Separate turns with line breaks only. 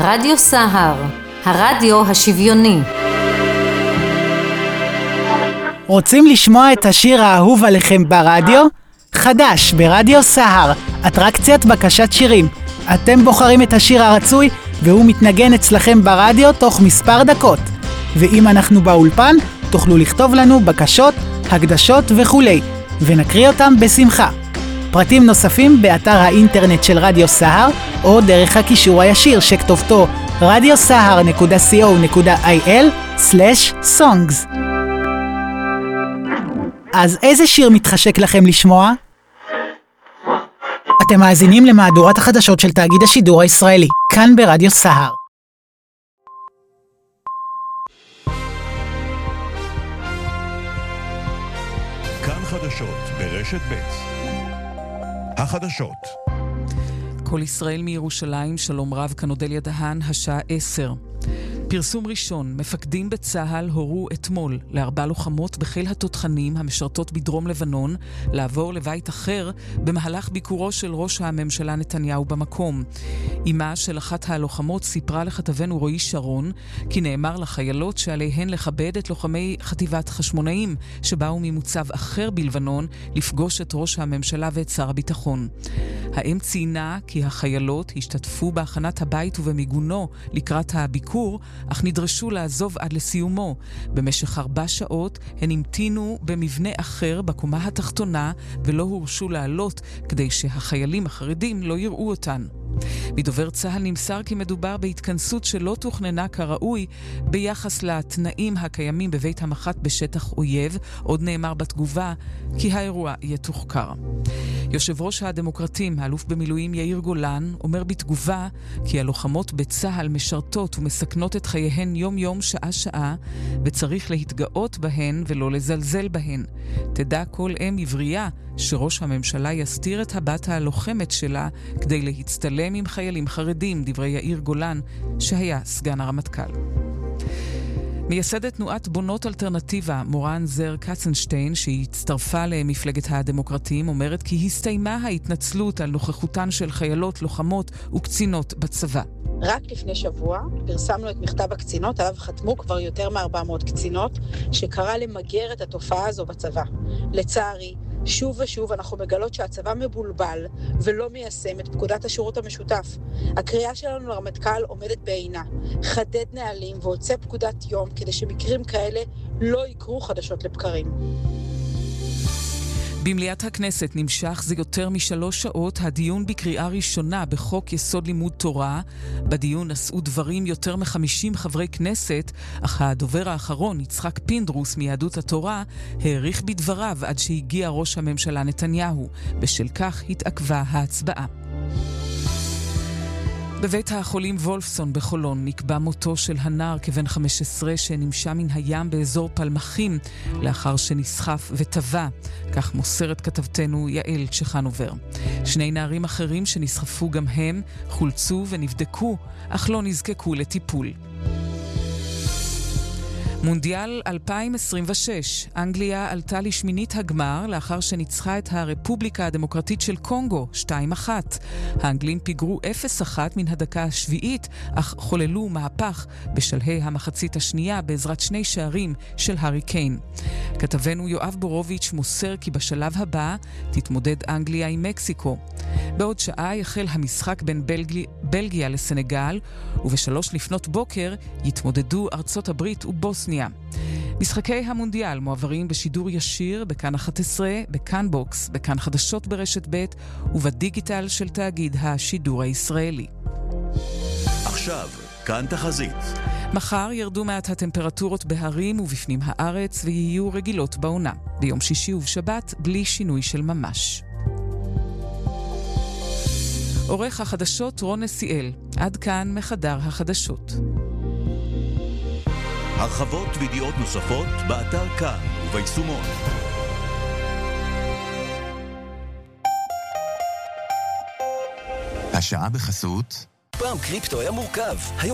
רדיו סהר, הרדיו השוויוני.
רוצים לשמוע את השיר האהוב עליכם ברדיו? חדש ברדיו סהר, אטרקציית בקשת שירים. אתם בוחרים את השיר הרצוי והוא מתנגן אצלכם ברדיו תוך מספר דקות. ואם אנחנו באולפן, תוכלו לכתוב לנו בקשות, הקדשות וכולי, ונקריא אותם בשמחה. פרטים נוספים באתר האינטרנט של רדיו סהר, או דרך הקישור הישיר שכתובתו radiosahar.co.il/songs. אז איזה שיר מתחשק לכם לשמוע? אתם מאזינים למהדורת החדשות של תאגיד השידור הישראלי, כאן ברדיו סהר.
כאן חדשות ברשת ב'. החדשות.
כל ישראל מירושלים, שלום רב, כאן אודליה דהן, השעה 10. פרסום ראשון, מפקדים בצהל הורו אתמול ל4 לוחמות בחיל התותחנים המשרתות בדרום לבנון לעבור לבית אחר במהלך ביקורו של ראש הממשלה נתניהו במקום. אימה של אחת הלוחמות סיפרה לכתבנו רועי שרון כי נאמר לחיילות שעליהן לכבד את לוחמי חטיבת חשמונאים שבאו ממוצב אחר בלבנון לפגוש את ראש הממשלה ואת שר הביטחון. האם ציינה כי החיילות השתתפו בהכנת הבית ובמיגונו לקראת הביקור, אך נדרשו לעזוב עד לסיומו. במשך 4 שעות הן המתינו במבנה אחר בקומה התחתונה ולא הורשו לעלות כדי שהחיילים החרדים לא יראו אותן. מדובר צהל נמסר כי מדובר בהתכנסות שלא תוכננה כראוי ביחס לתנאים הקיימים בבית המח"ט בשטח אויב. עוד נאמר בתגובה כי האירוע יהיה תוחקר. יושב ראש הדמוקרטים, האלוף במילואים יאיר גולן, אומר בתגובה כי הלוחמות בצהל משרתות ומסכנות את חייהן יום יום שעה שעה וצריך להתגאות בהן ולא לזלזל בהן. תדע כל אם עברייה שראש הממשלה יסתיר את הבת הלוחמת שלה כדי להצטלם עם חיילים חרדים, דברי יאיר גולן שהיה סגן הרמטכ"ל. מייסדת תנועת בונות אלטרנטיבה, מורן זר קצנשטיין, שהיא הצטרפה למפלגת הדמוקרטים, אומרת כי הסתיימה ההתנצלות על נוכחותן של חיילות, לוחמות וקצינות בצבא.
רק לפני שבוע פרסמנו את מכתב הקצינות, עליו חתמו כבר יותר מ400 קצינות, שקרא למגר את התופעה הזו בצבא. לצערי, שוב ושוב אנחנו מגלות שהצבא מבולבל ולא מיישם את פקודת השירות המשותף. הקריאה שלנו לרמטכ"ל עומדת בעינה. חדד נהלים והוצא פקודת יום כדי שמקרים כאלה לא יקרו חדשות לבקרים.
במליאת הכנסת נמשך זה יותר מ3 שעות הדיון בקריאה ראשונה בחוק יסוד לימוד תורה. בדיון נשאו דברים יותר מ50 חברי כנסת, אך הדובר האחרון, יצחק פינדרוס מיהדות התורה, העריך בדבריו עד שהגיע ראש הממשלה נתניהו. בשל כך התעכבה ההצבעה. בבית החולים וולפסון בחולון נקבע מותו של הנער כבן 15 שנמשה מן הים באזור פלמחים לאחר שנסחף וטבע. כך מוסרת כתבתנו יעל צ'חנובר. 2 נערים אחרים שנסחפו גם הם חולצו ונבדקו, אך לא נזקקו לטיפול. מונדיאל 2026. אנגליה עלתה לשמינית הגמר לאחר שניצחה את הרפובליקה הדמוקרטית של קונגו 2-1. האנגלים פיגרו 0-1 מן הדקה השביעית, אך חוללו מהפך בשלהי המחצית השנייה בעזרת 2 שערים של הארי קיין. כתבנו יואב בורוביץ' מוסר כי בשלב הבא תתמודד אנגליה עם מקסיקו. בעוד שעה יחל המשחק בין בלגיה לסנגל, וב3 לפנות בוקר יתמודדו ארצות הברית ובוסניה. משחקי המונדיאל מועברים בשידור ישיר בכאן 11, בכאן בוקס, בכאן חדשות ברשת ב' ובדיגיטל של תאגיד השידור הישראלי.
עכשיו, כאן תחזית.
מחר ירדו מעט הטמפרטורות בהרים ובפנים הארץ ויהיו רגילות בעונה. ביום שישי ובשבת בלי שינוי של ממש. עורך החדשות רון נסיאל. עד כאן מחדר החדשות.
הרחבות וידיעות נוספות באתר כאן וביישומון.
השעה בחסות.
פעם קריפטו היה מורכב.